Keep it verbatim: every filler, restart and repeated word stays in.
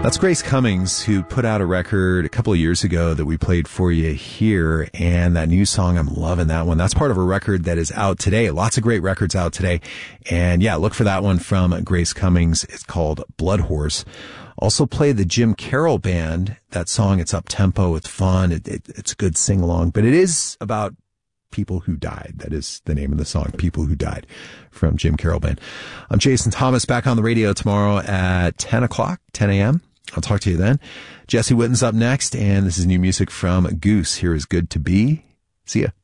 That's Grace Cummings, who put out a record a couple of years ago that we played for you here. And that new song, I'm loving that one. That's part of a record that is out today. Lots of great records out today. And yeah, look for that one from Grace Cummings. It's called Blood Horse. Also play the Jim Carroll Band. That song, it's up-tempo, it's fun, it, it, it's a good sing-along. But it is about people who died. That is the name of the song, People Who Died, from Jim Carroll Band. I'm Jason Thomas, back on the radio tomorrow at ten o'clock, ten a.m. I'll talk to you then. Jesse Witten's up next, and this is new music from Goose. Here is Good to Be. See ya.